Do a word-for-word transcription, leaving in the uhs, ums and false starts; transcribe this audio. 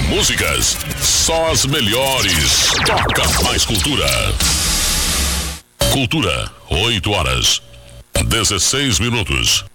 músicas, só as melhores. Toca mais cultura. Cultura, oito horas, dezesseis minutos.